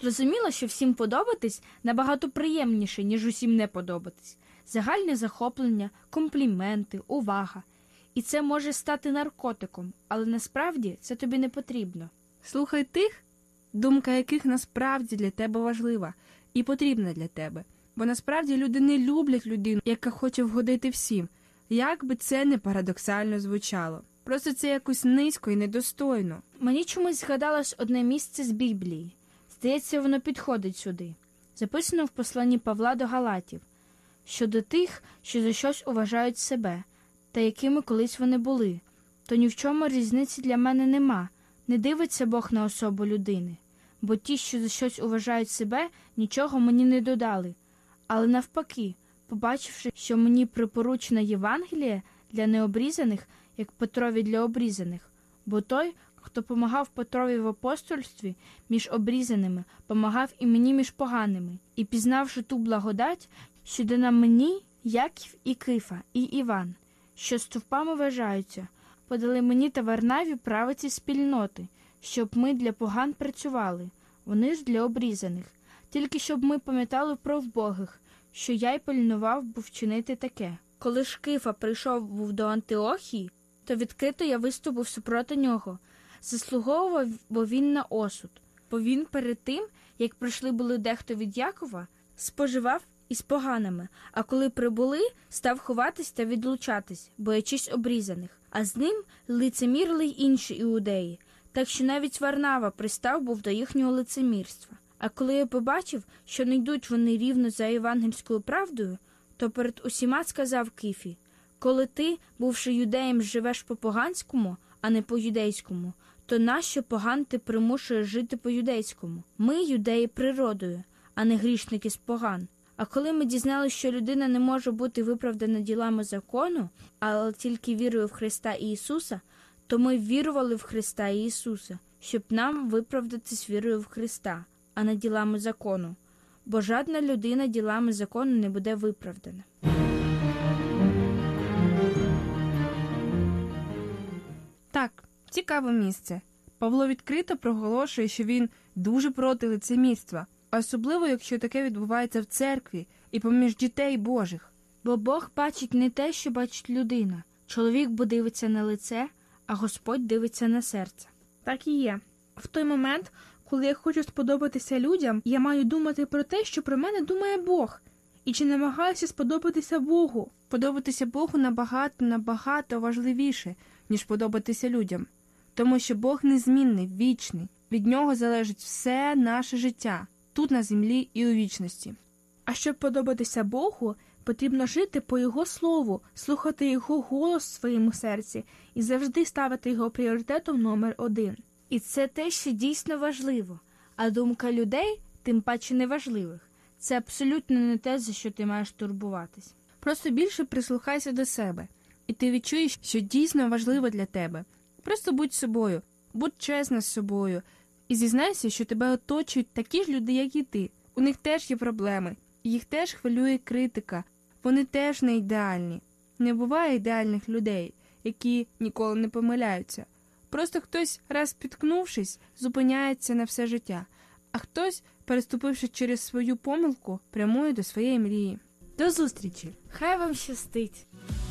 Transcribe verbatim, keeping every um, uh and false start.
Зрозуміло, що всім подобатись набагато приємніше, ніж усім не подобатись. Загальне захоплення, компліменти, увага. І це може стати наркотиком, але насправді це тобі не потрібно. Слухай тих, думка яких насправді для тебе важлива і потрібна для тебе. Бо насправді люди не люблять людину, яка хоче вгодити всім. Як би це не парадоксально звучало. Просто це якось низько і недостойно. Мені чомусь згадалось одне місце з Біблії. Здається, воно підходить сюди. Записано в посланні Павла до Галатів. Щодо тих, що за щось уважають себе, та якими колись вони були, то ні в чому різниці для мене нема. Не дивиться Бог на особу людини. Бо ті, що за щось уважають себе, нічого мені не додали. Але навпаки, побачивши, що мені припоручена Євангеліє для необрізаних, як Петрові для обрізаних. Бо той, хто помагав Петрові в апостольстві між обрізаними, помагав і мені між поганими. І пізнавши ту благодать, що дана мені, Яків і Кифа, і Іван, що стовпами вважаються, подали мені та Варнаві правиці спільноти, щоб ми для поган працювали, вони ж для обрізаних. Тільки щоб ми пам'ятали про вбогих, що я й пильнував був вчинити таке. Коли ж Кифа прийшов був до Антиохії, то відкрито я виступив супроти нього. Заслуговував, бо він на осуд. Бо він перед тим, як прийшли були дехто від Якова, споживав із поганими, а коли прибули, став ховатись та відлучатись, боячись обрізаних. А з ним лицемірили й інші іудеї, так що навіть Варнава пристав був до їхнього лицемірства. А коли я побачив, що не йдуть вони рівно за євангельською правдою, то перед усіма сказав Кифі: коли ти, бувши юдеєм, живеш по-поганському, а не по-юдейському, то нащо поган ти примушуєш жити по-юдейському? Ми юдеї природою, а не грішники з поган. А коли ми дізналися, що людина не може бути виправдана ділами закону, але тільки вірою в Христа і Ісуса, то ми вірували в Христа і Ісуса, щоб нам виправдатись вірою в Христа, а не ділами закону. Бо жодна людина ділами закону не буде виправдана. Так, цікаве місце. Павло відкрито проголошує, що він дуже проти лицемірства, особливо, якщо таке відбувається в церкві і поміж дітей Божих. Бо Бог бачить не те, що бачить людина. Чоловік бо дивиться на лице, а Господь дивиться на серце. Так і є. В той момент, коли я хочу сподобатися людям, я маю думати про те, що про мене думає Бог. І чи намагаюся сподобатися Богу. Подобатися Богу набагато, набагато важливіше, ніж подобатися людям. Тому що Бог незмінний, вічний. Від нього залежить все наше життя, тут на землі і у вічності. А щоб подобатися Богу, потрібно жити по Його слову, слухати Його голос в своєму серці і завжди ставити Його пріоритетом номер один. І це те, що дійсно важливо. А думка людей, тим паче неважливих, це абсолютно не те, за що ти маєш турбуватись. Просто більше прислухайся до себе, і ти відчуєш, що дійсно важливо для тебе. Просто будь собою, будь чесна з собою, і зізнайся, що тебе оточують такі ж люди, як і ти. У них теж є проблеми, їх теж хвилює критика, вони теж не ідеальні. Не буває ідеальних людей, які ніколи не помиляються. Просто хтось, раз спіткнувшись, зупиняється на все життя, а хтось, переступивши через свою помилку, прямує до своєї мрії. До зустрічі! Хай вам щастить!